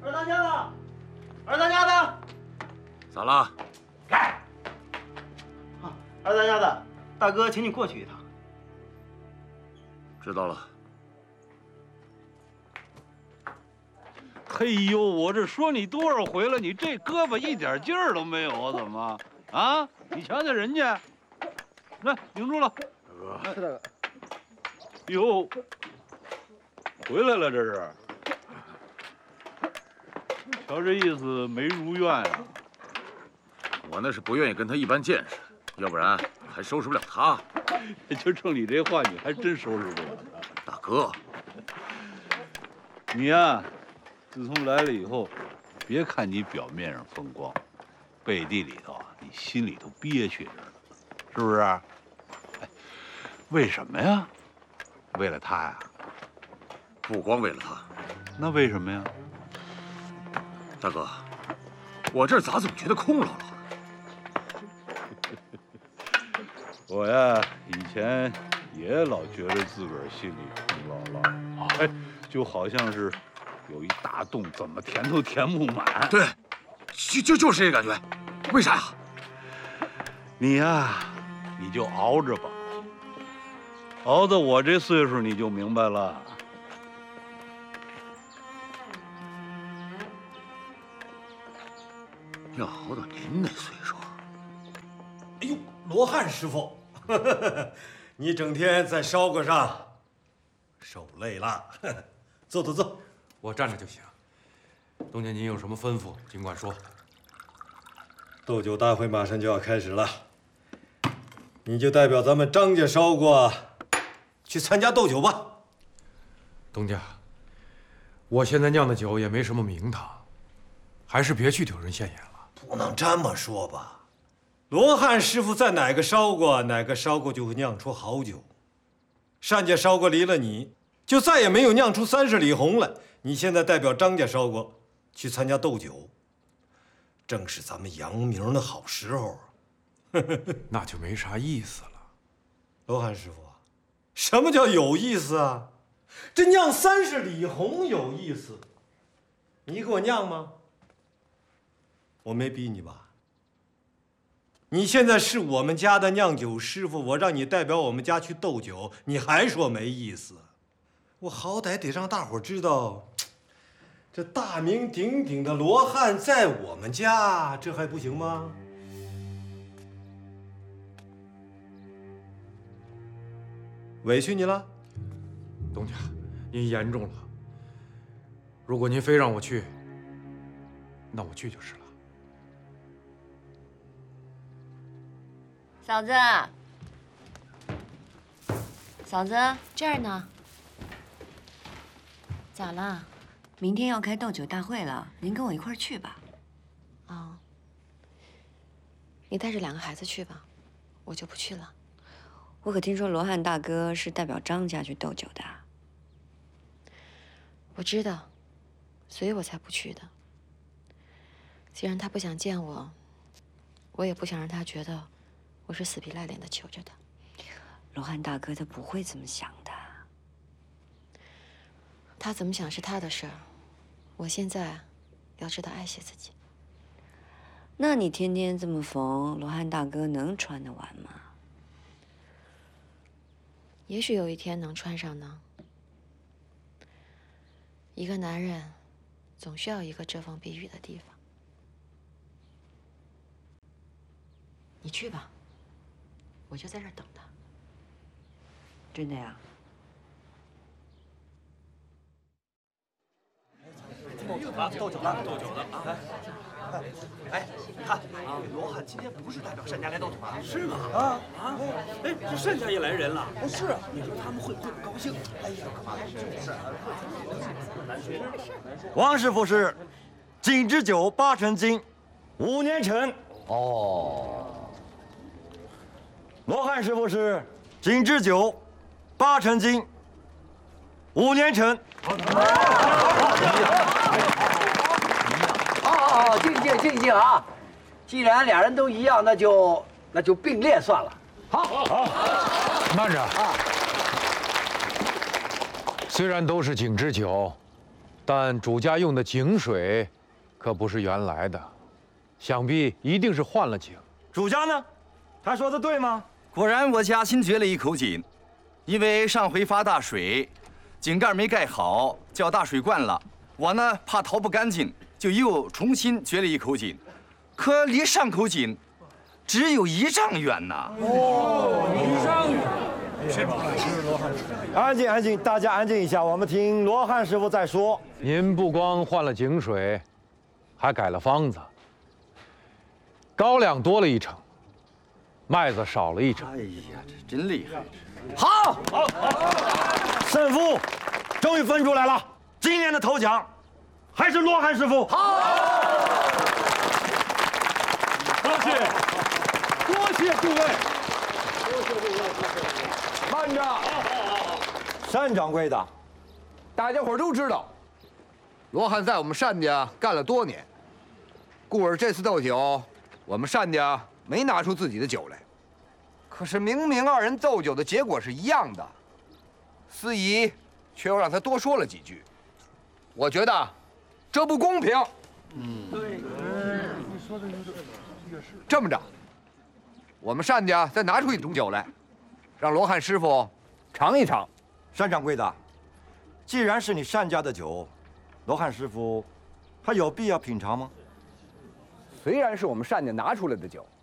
二当家的，二当家的， 咋了？ 开。啊，二当家的，大哥，请你过去一趟。 知道了。 嘿呦，我这说你多少回了，你这胳膊一点劲儿都没有啊？怎么？啊？你瞧瞧人家，来顶住了。大哥，是大哥。哟，回来了这是。瞧这意思没如愿啊。 我那是不愿意跟他一般见识，要不然还收拾不了他。 就冲你这话，你还真收拾不了他。 大哥， 你呀，自从来了以后，别看你表面上风光，背地里头啊，你心里头憋屈着呢，是不是？哎，为什么呀？为了他呀？ 不光为了他， 那为什么呀？ 大哥，我这儿咋总觉得空落落的？ 我呀，以前也老觉得自个儿心里空落落的，哎，就好像是有一大洞，怎么填都填不满。 对，就是这感觉。为啥呀？ 你呀，你就熬着吧，熬到我这岁数，你就明白了。 要熬到您那岁数。 哎呦，罗汉师傅，你整天在烧锅上受累了，坐。 我站着就行。东家您有什么吩咐，尽管说。 斗酒大会马上就要开始了，你就代表咱们张家烧锅去参加斗酒吧。 东家，我现在酿的酒也没什么名堂，还是别去丢人现眼了。 不能这么说吧，罗汉师傅在哪个烧锅，哪个烧锅就会酿出好酒。单家烧锅离了你，就再也没有酿出30里红来。你现在代表张家烧锅去参加斗酒，正是咱们扬名的好时候。 那就没啥意思了。 罗汉师傅，什么叫有意思啊？这酿30里红有意思，你给我酿吗？我没逼你吧？你现在是我们家的酿酒师傅，我让你代表我们家去斗酒，你还说没意思？我好歹得让大伙知道，这大名鼎鼎的罗汉在我们家，这还不行吗？委屈你了？ 东家，您严重了。如果您非让我去，那我去就是了。 嫂子，嫂子，这儿呢。咋了？明天要开斗酒大会了，您跟我一块儿去吧。 哦，你带着2个孩子去吧，我就不去了。 我可听说罗汉大哥是代表张家去斗酒的。 我知道，所以我才不去的。既然他不想见我，我也不想让他觉得我是死皮赖脸的求着他。 罗汉大哥他不会这么想的。 他怎么想是他的事儿，我现在要知道爱惜自己。 那你天天这么缝，罗汉大哥能穿得完吗？ 也许有一天能穿上呢。一个男人总需要一个遮风避雨的地方。你去吧，我就在这儿等他。 真的呀？ 斗酒的啊！哎，你看，罗汉今天不是代表单家来斗酒吗？是吗？哎，这单家也来人了。是啊，你说他们会不会不高兴？哎呀， 王师傅是金之酒8成金，5年陈。哦。罗汉师傅是金之酒8成金，5年陈。 好，静啊！既然俩人都一样，那就并列算了。 好，慢着啊！虽然都是景之酒， 但主家用的井水，可不是原来的，想必一定是换了井。 主家呢？他说的对吗？ 果然，我家新掘了一口井，因为上回发大水，井盖没盖好，叫大水灌了。我呢怕淘不干净，就又重新掘了一口井，可离上口井只有1丈远呐。 1丈远。安静，安静，大家安静一下，我们听罗汉师傅再说。 您不光换了井水，还改了方子，高粱多了1成，麦子少了1成。 哎呀，这真厉害！ 好，胜负终于分出来了。今年的头奖还是罗汉师傅。 好，多谢，多谢诸位。 慢着， 单掌柜的， 大家伙都知道，罗汉在我们单家干了多年，故而这次斗酒，我们单家没拿出自己的酒来。可是明明2人斗酒的结果是一样的，司仪却又让他多说了几句，我觉得这不公平。 对，你说的也是。 这么着，我们单家再拿出1种酒来，让罗汉师傅尝一尝。 单掌柜的，既然是你单家的酒，罗汉师傅还有必要品尝吗？ 虽然是我们单家拿出来的酒，